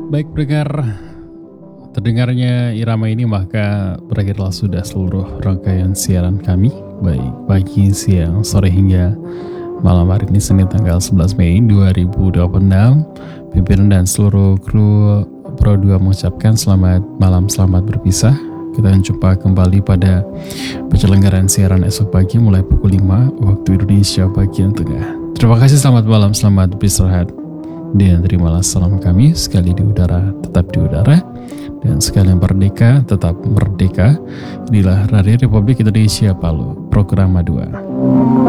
Baik pendengar, terdengarnya irama ini maka berakhirlah sudah seluruh rangkaian siaran kami, baik pagi, siang, sore hingga malam hari ini Senin tanggal 11 Mei 2026. Pimpinan dan seluruh kru Pro 2 mengucapkan selamat malam, selamat berpisah. Kita akan jumpa kembali pada penyelenggaraan siaran esok pagi mulai pukul 5 waktu Indonesia bagian tengah. Terima kasih, selamat malam, selamat beristirahat. Dan terimalah salam kami, sekali di udara tetap di udara, dan sekali merdeka tetap merdeka. Inilah Radio Republik Indonesia Palu, Programa 2.